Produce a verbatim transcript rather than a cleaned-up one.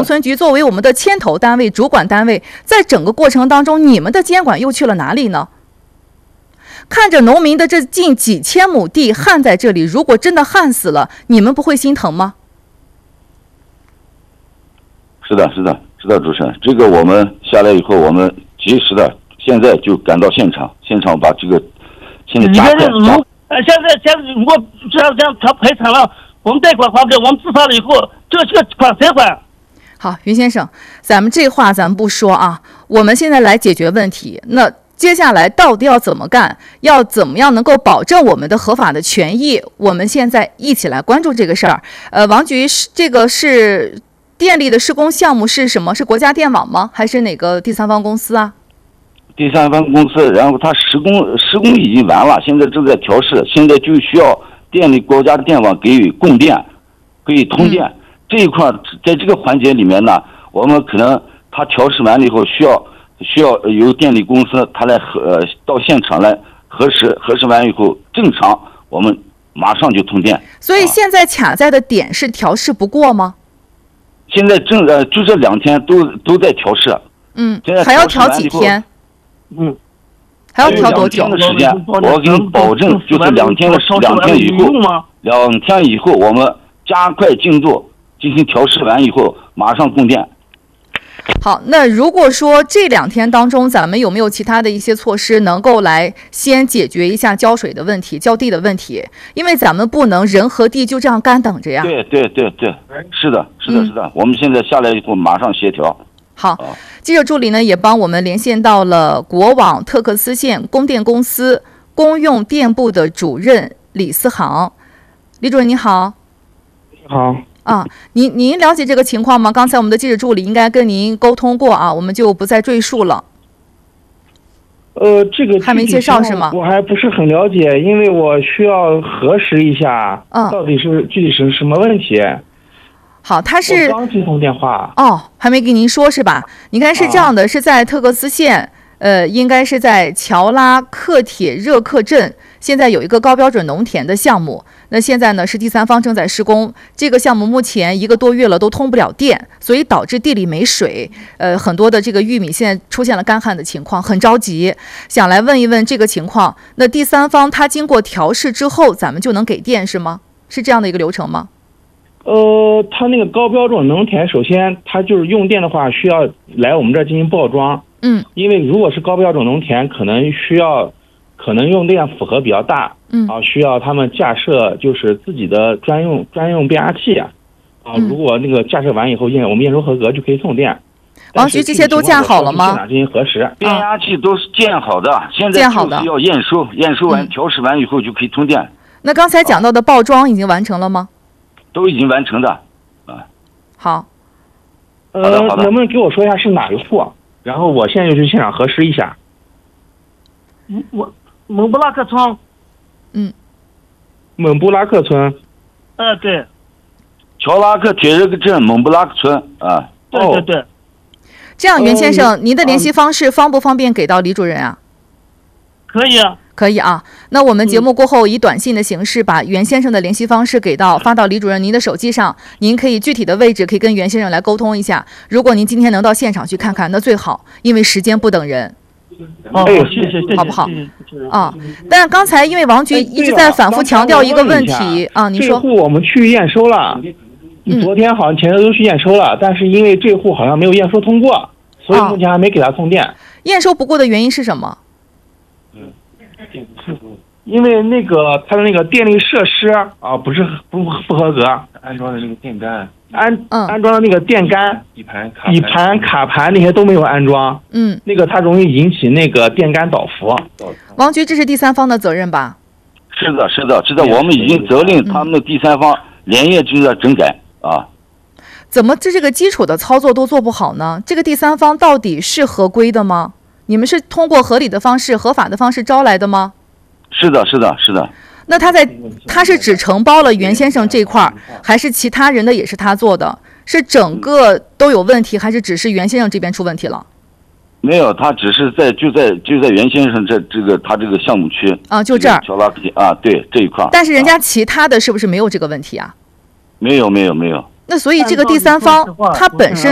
农村局作为我们的牵头单位、主管单位，在整个过程当中，你们的监管又去了哪里呢？看着农民的这近几千亩地旱在这里，如果真的旱死了，你们不会心疼吗？ 是的，是的，是的，主持人，这个我们下来以后，我们及时的现在就赶到现场，现场把这个现在加快。 如呃，现在现在如果这样这样他赔偿了，我们贷款还不了，我们自杀了以后，这个这个款谁还？ 好，云先生，咱们这话咱们不说啊，我们现在来解决问题。那接下来到底要怎么干？要怎么样能够保证我们的合法的权益？我们现在一起来关注这个事儿。呃，王局，这个是电力的施工项目是什么？是国家电网吗？还是哪个第三方公司啊？ 第三方公司，然后它施工施工已经完了，现在正在调试，现在就需要电力国家电网给予供电，给予通电。嗯、这一块在这个环节里面呢，我们可能它调试完了以后，需要需要由电力公司它来核呃到现场来核实，核实完以后正常，我们马上就通电。 所以现在卡在的点是调试不过吗？ 现在正呃就这两天都都在调试。 嗯，还要调几天？ 嗯， 还要调多久的时间？我给你保证，就是两天的两天以后，两天以后我们加快进度进行调试完以后，马上供电。 好，那如果说这两天当中，咱们有没有其他的一些措施能够来先解决一下浇水的问题、浇地的问题？因为咱们不能人和地就这样干等着呀。 对对对对，是的，是的，是的。嗯、我们现在下来以后马上协调。 好，记者助理呢也帮我们连线到了国网特克斯县供电公司公用电部的主任李思航。李主任你好。 你好。 啊，您您了解这个情况吗？刚才我们的记者助理应该跟您沟通过啊，我们就不再赘述了。 呃，这个还没介绍是吗？ 我还不是很了解，因为我需要核实一下，嗯，到底是具体是什么问题。 好，他是我刚接通电话。 哦，还没跟您说是吧？你看是这样的，啊、是在特克斯县，呃，应该是在乔拉克铁热克镇，现在有一个高标准农田的项目。那现在呢是第三方正在施工，这个项目目前一个多月了都通不了电，所以导致地里没水，呃，很多的这个玉米现在出现了干旱的情况，很着急，想来问一问这个情况。那第三方它经过调试之后，咱们就能给电是吗？是这样的一个流程吗？ 呃，它那个高标准农田，首先它就是用电的话，需要来我们这儿进行报装。 嗯， 因为如果是高标准农田，可能需要。可能用电负荷比较大， 嗯啊，需要他们架设就是自己的专用专用变压器啊，啊， 嗯、 如果那个架设完以后验我们验收合格就可以送电。 王局这些都建好了吗？ 现场进行核实， 变压器都是建好的，啊、现在就是要验收，验收完、嗯、调试完以后就可以通电。 那刚才讲到的报装已经完成了吗？ 都已经完成的，啊。 好。 呃，能不能给我说一下是哪一户？然后我现在就去现场核实一下。 嗯，我。蒙布拉克村， 嗯， 蒙布拉克村， 呃，对， 乔拉克铁热克镇蒙布拉克村啊， 对对对。 这样，袁先生，呃、您的联系方式方不方便给到李主任啊？ 可以啊， 可以啊。那我们节目过后以短信的形式把袁先生的联系方式给到发到李主任您的手机上，您可以具体的位置可以跟袁先生来沟通一下。如果您今天能到现场去看看，那最好，因为时间不等人。 哦，谢谢，谢谢， 好不好？啊，但是刚才因为王局一直在反复强调一个问题啊，您说。 这户我们去验收了， 嗯、 昨天好像前头都去验收了，但是因为这户好像没有验收通过，所以目前还没给他送电。 验收不过的原因是什么？ 嗯，因为那个他的那个电力设施啊不是不不合格， 安装的那个电杆。 安、 嗯、 安装的那个电杆、 底盘、 底盘、卡盘那些都没有安装， 嗯， 那个它容易引起那个电杆倒伏。 王局，这是第三方的责任吧？ 是的，是的，是的，我们已经责令他们的第三方连夜就在整改啊。 怎么这这个基础的操作都做不好呢？这个第三方到底是合规的吗？你们是通过合理的方式、合法的方式招来的吗？ 是的，是的，是的。 那他在他是只承包了袁先生这块儿，还是其他人的也是他做的？是整个都有问题，还是只是袁先生这边出问题了？ 没有，他只是在就在就在袁先生这这个他这个项目区啊，就这儿乔拉克啊，对这一块。 但是人家其他的是不是没有这个问题啊？ 没有，没有，没有。 那所以这个第三方他本身。